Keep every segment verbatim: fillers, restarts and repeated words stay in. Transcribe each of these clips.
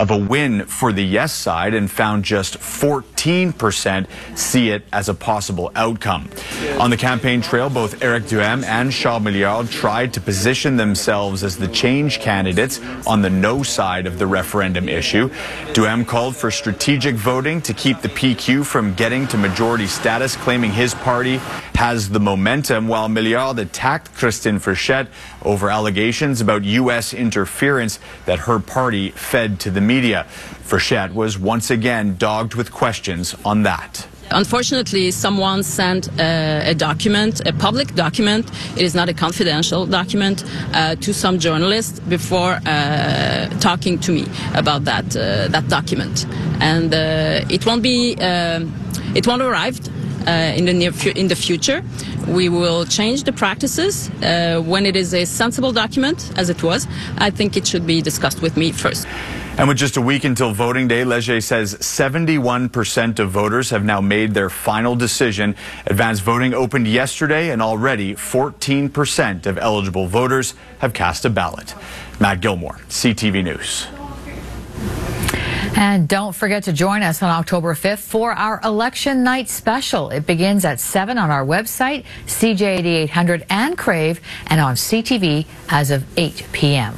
of a win for the yes side and found just fourteen percent see it as a possible outcome. On the campaign trail, both Éric Duhem and Charles Milliard tried to position themselves as the change candidates on the no side of the referendum issue. Duhem called for strategic voting to keep the P Q from getting to majority status, claiming his party has the momentum, while Milliard attacked Christine Frechette over allegations about U S interference that her party fed to the media. Frechette was once again dogged with questions on that. Unfortunately, someone sent uh, a document, a public document, it is not a confidential document, uh, to some journalists before uh, talking to me about that uh, that document. And uh, it won't be, uh, it won't arrive uh, in the near fu in the future. We will change the practices. Uh, when it is a sensible document, as it was, I think it should be discussed with me first. And with just a week until voting day, Léger says seventy-one percent of voters have now made their final decision. Advanced voting opened yesterday, and already fourteen percent of eligible voters have cast a ballot. Matt Gilmore, C T V News. And don't forget to join us on October fifth for our election night special. It begins at seven on our website, C J eighty-eight hundred and Crave, and on C T V as of eight p m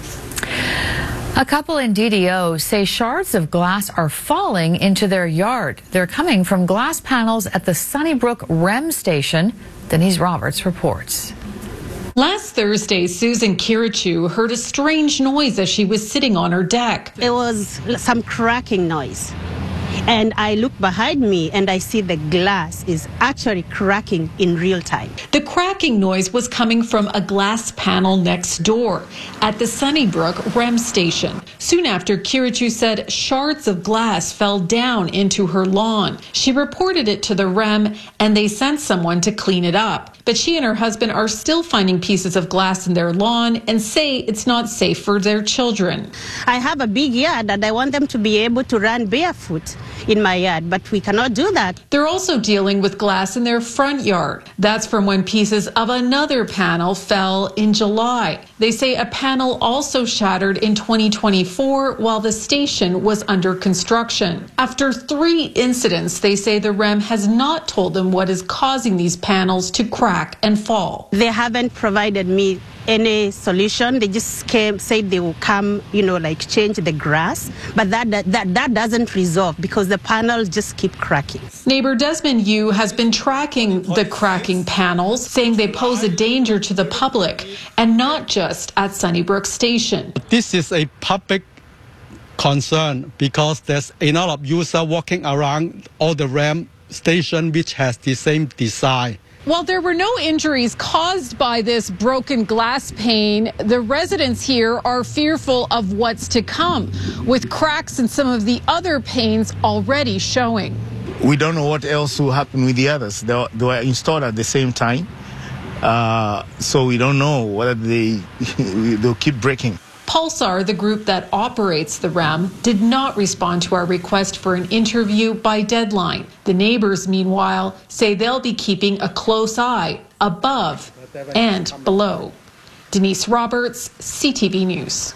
A couple in D D O say shards of glass are falling into their yard. They're coming from glass panels at the Sunnybrook R E M station. Denise Roberts reports. Last Thursday, Susan Kirichou heard a strange noise as she was sitting on her deck. It was some cracking noise. And I look behind me and I see the glass is actually cracking in real time. The cracking noise was coming from a glass panel next door at the Sunnybrook R E M station. Soon after, Kirichou said shards of glass fell down into her lawn. She reported it to the R E M and they sent someone to clean it up. But she and her husband are still finding pieces of glass in their lawn and say it's not safe for their children. I have a big yard and I want them to be able to run barefoot in my yard, but we cannot do that. They're also dealing with glass in their front yard. That's from when pieces of another panel fell in July. They say a panel also shattered in twenty twenty-four while the station was under construction. After three incidents, they say the R E M has not told them what is causing these panels to crack and fall. They haven't provided me any solution. They just came, said they will come, you know, like change the grass, but that that that doesn't resolve because the panels just keep cracking. Neighbor Desmond Yu has been tracking the cracking panels, saying they pose a danger to the public and not just at Sunnybrook Station. This is a public concern because there's a lot of users walking around all the R E M station which has the same design. While there were no injuries caused by this broken glass pane, the residents here are fearful of what's to come, with cracks in some of the other panes already showing. We don't know what else will happen with the others. They were, they were installed at the same time, uh, so we don't know whether they, they'll keep breaking. Pulsar, the group that operates the R E M, did not respond to our request for an interview by deadline. The neighbors, meanwhile, say they'll be keeping a close eye above and below. Denise Roberts, C T V News.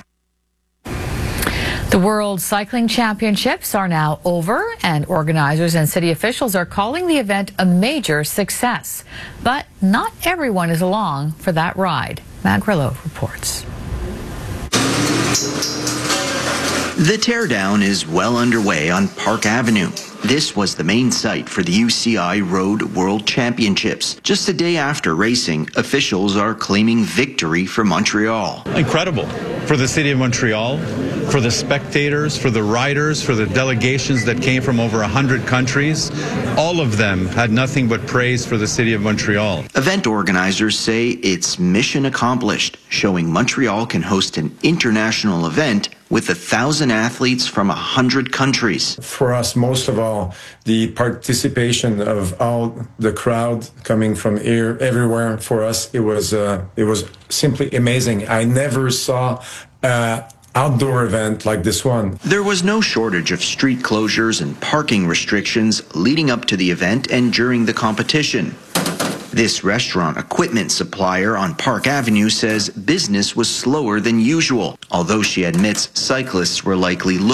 The World Cycling Championships are now over, and organizers and city officials are calling the event a major success. But not everyone is along for that ride. Matt Grillo reports. The teardown is well underway on Park Avenue. This was the main site for the U C I Road World Championships. Just a day after racing, officials are claiming victory for Montreal. Incredible for the city of Montreal, for the spectators, for the riders, for the delegations that came from over one hundred countries. All of them had nothing but praise for the city of Montreal. Event organizers say it's mission accomplished, showing Montreal can host an international event with a thousand athletes from a hundred countries. For us, most of all, the participation of all the crowd coming from here, everywhere, for us, it was uh, it was simply amazing. I never saw an outdoor event like this one. There was no shortage of street closures and parking restrictions leading up to the event and during the competition. This restaurant equipment supplier on Park Avenue says business was slower than usual, although she admits cyclists were likely looking